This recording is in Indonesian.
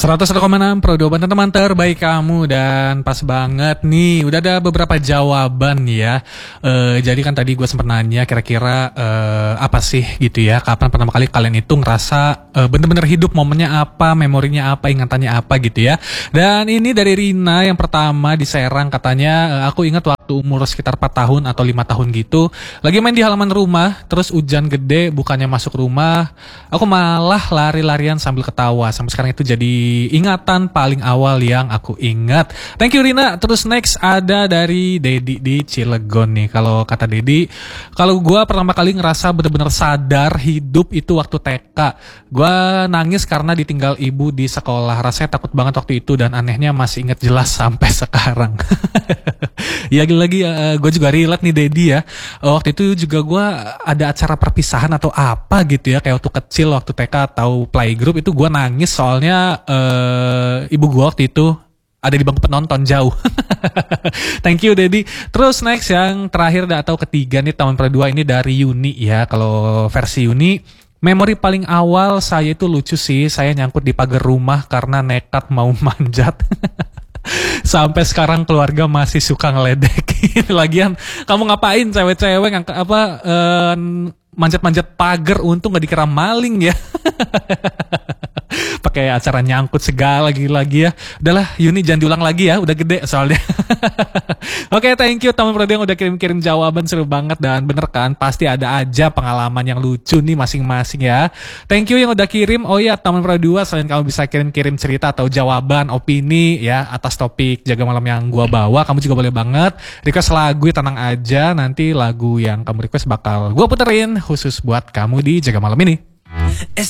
101,6 Pro 2 teman terbaik kamu. Dan pas banget nih udah ada beberapa jawaban ya. Jadi kan tadi gue sempet nanya kira-kira apa sih gitu ya, kapan pertama kali kalian itu ngerasa bener-bener hidup, momennya apa, memorinya apa, ingatannya apa gitu ya. Dan ini dari Rina yang pertama di Serang, katanya aku ingat waktu umur sekitar 4 tahun atau 5 tahun gitu, lagi main di halaman rumah, terus hujan gede, bukannya masuk rumah, aku malah lari-larian sambil ketawa. Sampai sekarang itu jadi ingatan paling awal yang aku ingat. Thank you Rina. Terus next ada dari Dedi di Cilegon nih. Kalau kata Dedi, kalau gue pertama kali ngerasa bener-bener sadar hidup itu waktu TK. Gue nangis karena ditinggal ibu di sekolah. Rasanya takut banget waktu itu dan anehnya masih ingat jelas sampai sekarang. Ya lagi gue juga relate nih Dedi ya. Waktu itu juga gue ada acara perpisahan atau apa gitu ya, kayak waktu kecil, waktu TK atau playgroup itu gue nangis soalnya ibu gue waktu itu ada di bangku penonton jauh. Thank you Dedi. Terus next yang terakhir atau ketiga nih, tahun kedua ini dari Yuni ya. Kalau versi Yuni, memori paling awal saya itu lucu sih. Saya nyangkut di pagar rumah karena nekat mau manjat. Sampai sekarang keluarga masih suka ngeledekin. Lagian kamu ngapain cewek-cewek manjat-manjat pagar, untung gak dikira maling ya. Pakai acara nyangkut segala lagi ya. Udahlah Yuni, jangan diulang lagi ya, udah gede soalnya. Oke, thank you teman Prodi yang udah kirim-kirim jawaban, seru banget. Dan bener kan, pasti ada aja pengalaman yang lucu nih masing-masing ya. Thank you yang udah kirim. Oh iya teman Prodi 2, selain kamu bisa kirim-kirim cerita atau jawaban, opini ya atas topik Jaga Malam yang gua bawa, kamu juga boleh banget request lagu, tenang aja, nanti lagu yang kamu request bakal gua puterin khusus buat kamu di Jaga Malam ini.